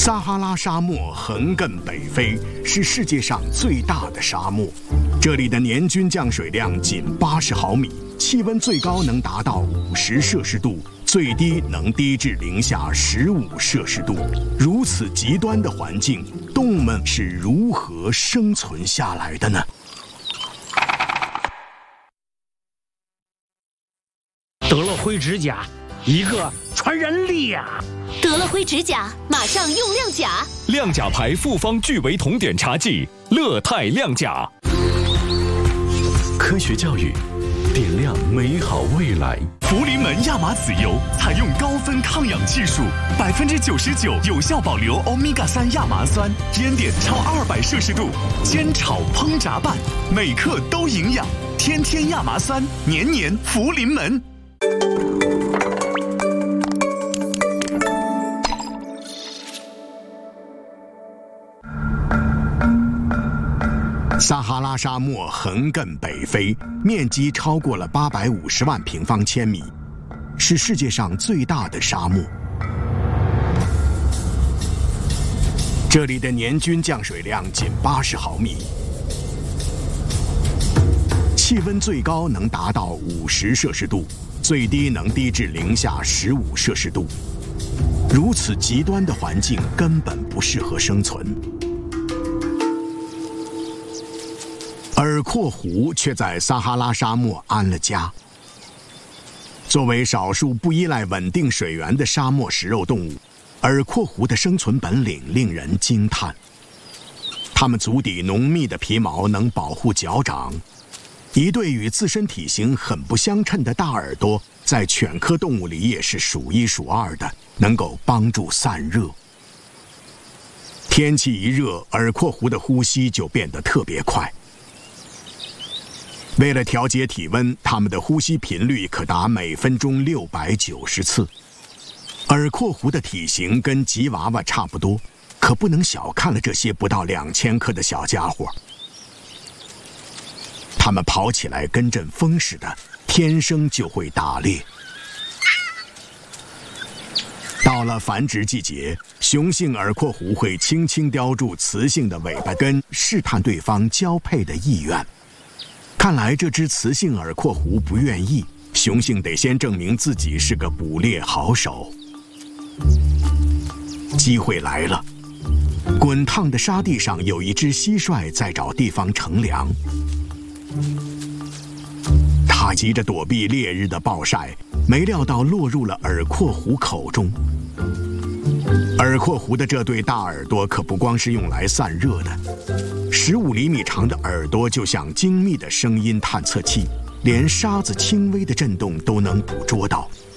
撒哈拉沙漠横亘北非，是世界上最大的沙漠。这里的年均降水量仅80毫米，气温最高能达到50摄氏度，最低能低至零下15摄氏度。如此极端的环境，动物们是如何生存下来的呢？ 得了灰指甲，一个传染力呀！ 得了灰指甲，马上用亮甲。 亮甲牌复方聚维酮碘茶剂，乐泰亮甲。 科学教育，点亮美好未来。 福临门亚麻籽油采用高分抗氧技术，99%有效保留欧米伽3亚麻酸，烟点超200摄氏度，煎炒烹炸拌，每克都营养。天天亚麻酸，年年福临门。 撒哈拉沙漠横亘北非，面积超过了850万平方千米，是世界上最大的沙漠。这里的年均降水量仅80毫米，气温最高能达到50摄氏度，最低能低至零下15摄氏度。如此极端的环境根本不适合生存。尔阔湖却在撒哈拉沙漠安了家。作为少数不依赖稳定水源的沙漠食肉动物，尔阔湖的生存本领令人惊叹。它们足底浓密的皮毛能保护脚掌，一对与自身体型很不相称的大耳朵，在犬科动物里也是数一数二的，能够帮助散热。天气一热，尔阔湖的呼吸就变得特别快。为了调节体温，它们的呼吸频率可达每分钟690次。尔阔湖的体型跟吉娃娃差不多，可不能小看了这些不到2000克的小家伙。它们跑起来跟阵风似的，天生就会打猎。到了繁殖季节，雄性尔阔湖会轻轻叼住雌性的尾巴根，试探对方交配的意愿。看来这只雌性尔阔湖不愿意，雄性得先证明自己是个捕猎好手。机会来了，滚烫的沙地上有一只蟋蟀在找地方乘凉。它急着躲避烈日的暴晒，没料到落入了尔阔湖口中。尔阔湖的这对大耳朵可不光是用来散热的，15厘米长的耳朵就像精密的声音探测器，连沙子轻微的震动都能捕捉到。